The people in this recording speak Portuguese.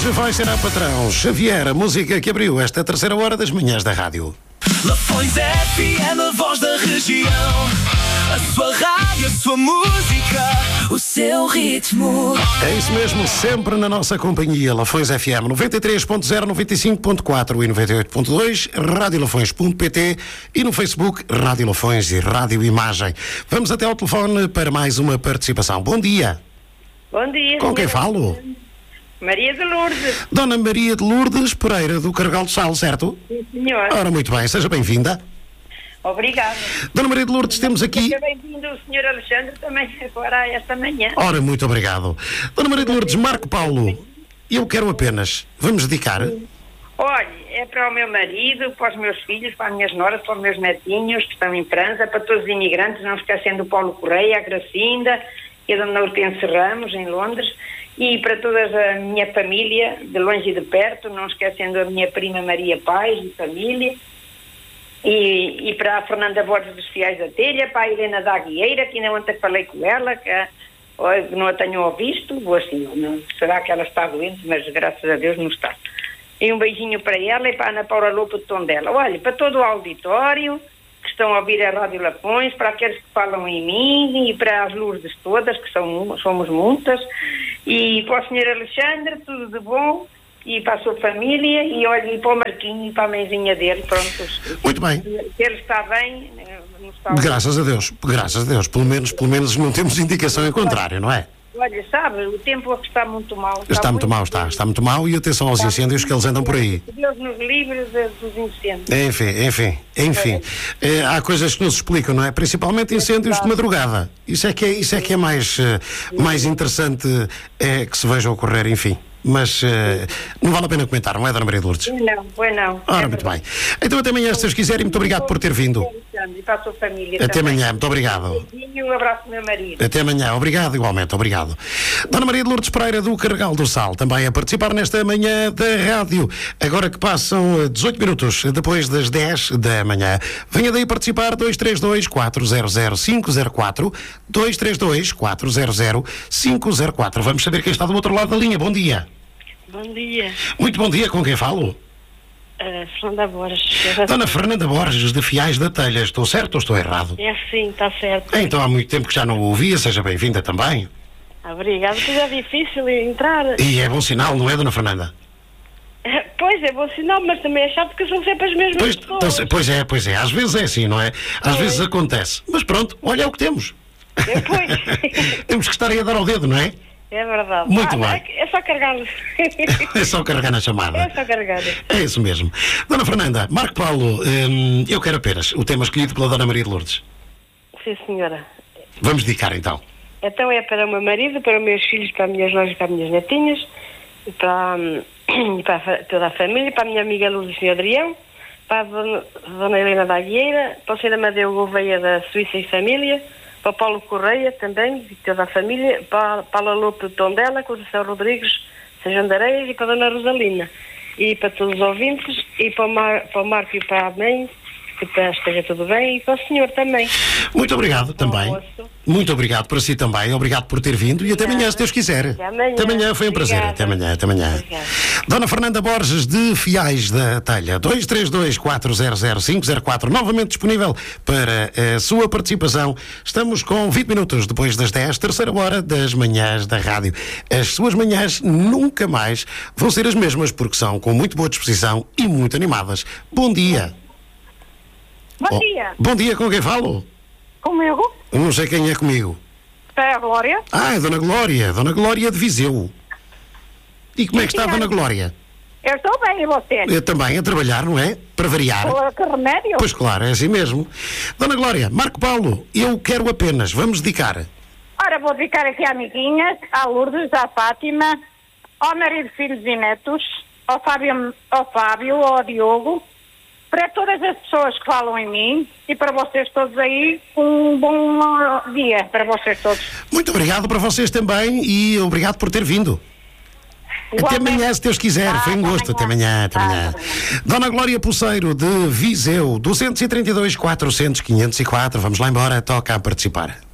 Hoje vai ser a patrão Xavier, a música que abriu esta terceira hora das manhãs da rádio. Lafões FM, a voz da região. A sua rádio, a sua música, o seu ritmo. É isso mesmo, sempre na nossa companhia. Lafões FM 93.0, 95.4 e 98.2, radiolafões.pt e no Facebook Rádio Lafões e Rádio Imagem. Vamos até ao telefone para mais uma participação. Bom dia. Bom dia. Com quem falo? Maria de Lourdes. Dona Maria de Lourdes Pereira, do Carregal do Sal, certo? Sim, senhor. Ora, muito bem, seja bem-vinda. Obrigada. Dona Maria de Lourdes, temos aqui... Seja bem-vindo o senhor Alexandre também agora esta manhã. Ora, muito obrigado. Dona Maria de Lourdes, Marco Paulo, eu quero apenas, vamos dedicar... Olha, é para o meu marido, para os meus filhos, para as minhas noras, para os meus netinhos que estão em França, para todos os imigrantes, não esquecendo o Paulo Correia, a Gracinda e a Dona Hortense Ramos, em Londres, e para toda a minha família, de longe e de perto, não esquecendo a minha prima Maria Paz e família, e para a Fernanda Borges dos Fiais da Telha, para a Helena da Aguieira, que ainda ontem falei com ela, que não a tenho ouvido, vou assim, não, será que ela está doente, mas graças a Deus não está. E um beijinho para ela e para a Ana Paula Lopo de Tondela. Olha, para todo o auditório que estão a ouvir a Rádio Lafões, para aqueles que falam em mim e para as Lourdes todas, que somos muitas, e para o Sr. Alexandre, tudo de bom, e para a sua família, e olha, e para o Marquinho e para a mãezinha dele, pronto. Muito bem. Se ele está bem, não está bem. Graças a Deus, pelo menos não temos indicação em contrário, não é? Olha, sabe, o tempo está muito mal. Está muito mal e atenção aos incêndios que eles andam por aí. Deus nos livre dos incêndios. Enfim. Há coisas que não se explicam, não é? Principalmente incêndios de madrugada. Isso é que é mais interessante que se veja ocorrer, enfim. Mas não vale a pena comentar, não é, Dona Maria de Lourdes? Não, pois não. Ora, muito bem. Então até amanhã, se Deus quiser, e muito obrigado por ter vindo. E para a sua família Até também. amanhã, muito obrigado. Um abraço do meu marido. Até amanhã, obrigado igualmente, obrigado. Dona Maria de Lourdes Pereira, do Carregal do Sal, também a participar nesta manhã da rádio. Agora que passam 18 minutos depois das 10 da manhã. Venha daí participar, 232-400-504, 232-400-504. Vamos saber quem está do outro lado da linha. Bom dia. Bom dia, Muito bom dia, com quem falo? Fernanda Borges. Dona Fernanda Borges, de Fiais da Telha. Estou certo ou estou errado? É sim, está certo. Então há muito tempo que já não o ouvia, seja bem-vinda também. Obrigada, pois é difícil entrar. E é bom sinal, não é, Dona Fernanda? Pois é, bom sinal, mas também é chato porque são sempre as mesmas pessoas. Pois é, às vezes é assim, não é? Às vezes acontece. Mas pronto, olha é o que temos. Depois. Temos que estar aí a dar ao dedo, não é? É verdade. Muito bem. É só carregar. É só carregar na chamada. É só carregar. É isso mesmo. Dona Fernanda, Marco Paulo, eu quero apenas o tema escolhido pela Dona Maria de Lourdes. Sim, senhora. Vamos dedicar então. Então é para o meu marido, para os meus filhos, para as minhas noras e para as minhas netinhas, e para toda a família, para a minha amiga Luz e o Sr. Adrião, para a Dona Helena da Aguieira, para o Sr. Amadeu Gouveia da Suíça e família, para o Paulo Correia também, e toda a família, para a Paula Lopo de Tondela, Conceição Rodrigues, São João de Areias e para a Dona Rosalina. E para todos os ouvintes, e para o Marco e para a mãe, que esteja tudo bem, e para o senhor também. Muito obrigado também. Muito obrigado para si também. Obrigado por ter vindo e até amanhã, se Deus quiser. Até amanhã, foi um prazer. Até amanhã. Obrigada. Dona Fernanda Borges, de Fiais da Telha, 232-400-504, novamente disponível para a sua participação. Estamos com 20 minutos depois das 10, terceira hora das manhãs da rádio. As suas manhãs nunca mais vão ser as mesmas, porque são com muito boa disposição e muito animadas. Bom dia. Bom dia. Bom dia, com quem falo? Comigo? Eu não sei quem é comigo. É a Glória. Ah, é Dona Glória de Viseu. E como é que está a Dona Glória? Eu estou bem, e você? Eu também, a trabalhar, não é? Para variar. Que remédio? Pois claro, é assim mesmo. Dona Glória, Marco Paulo, eu quero apenas, vamos dedicar. Ora, vou dedicar aqui à amiguinha, à Lourdes, à Fátima, ao marido, filhos e netos, ao Fábio, ao Diogo, para todas as pessoas que falam em mim e para vocês todos aí, um bom dia para vocês todos. Muito obrigado para vocês também e obrigado por ter vindo. Até amanhã, se Deus quiser. Foi um gosto. Até amanhã. Dona Glória Pulseiro, de Viseu, 232 400 504. Vamos lá embora. Toca a participar.